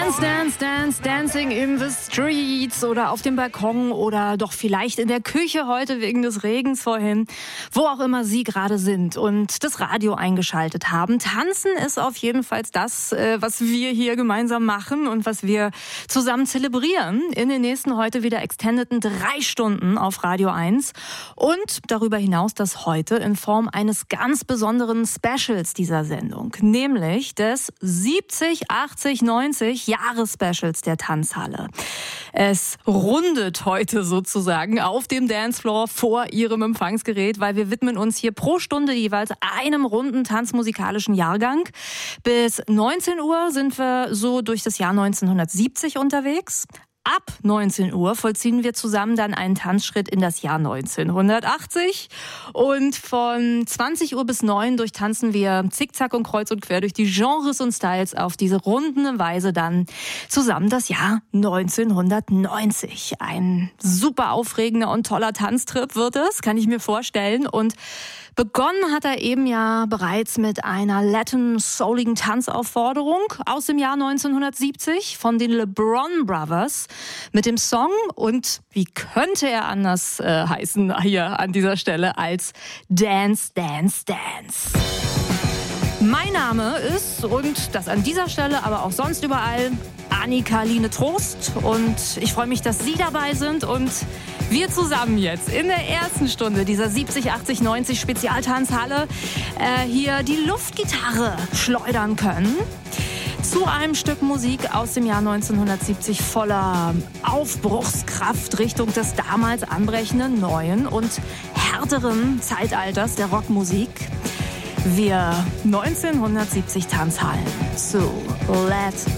Dance, dance, dance, dancing in the streets oder auf dem Balkon oder doch vielleicht in der Küche heute wegen des Regens vorhin. Wo auch immer Sie gerade sind und das Radio eingeschaltet haben. Tanzen ist auf jeden Fall das, was wir hier gemeinsam machen und was wir zusammen zelebrieren. In den nächsten heute wieder extendeten 3 Stunden auf Radio 1. Und darüber hinaus das heute in Form eines ganz besonderen Specials dieser Sendung. Nämlich des 70, 80, 90 Jahres-Specials der Tanzhalle. Es rundet heute sozusagen auf dem Dancefloor vor Ihrem Empfangsgerät, weil wir widmen uns hier pro Stunde jeweils einem runden tanzmusikalischen Jahrgang. Bis 19 Uhr sind wir so durch das Jahr 1970 unterwegs. Ab 19 Uhr vollziehen wir zusammen dann einen Tanzschritt in das Jahr 1980 und von 20 Uhr bis 9 durchtanzen wir zickzack und kreuz und quer durch die Genres und Styles auf diese rundende Weise dann zusammen das Jahr 1990. Ein super aufregender und toller Tanztrip wird es, kann ich mir vorstellen, und begonnen hat er eben ja bereits mit einer Latin-souligen Tanzaufforderung aus dem Jahr 1970 von den LeBron Brothers mit dem Song, und wie könnte er anders heißen hier an dieser Stelle als Dance, Dance, Dance. Mein Name ist, und das an dieser Stelle, aber auch sonst überall, Annika-Line Trost, und ich freue mich, dass Sie dabei sind und wir zusammen jetzt in der ersten Stunde dieser 70, 80, 90 Spezialtanzhalle hier die Luftgitarre schleudern können. Zu einem Stück Musik aus dem Jahr 1970 voller Aufbruchskraft Richtung des damals anbrechenden neuen und härteren Zeitalters der Rockmusik. Wir 1970 Tanzhallen zu Let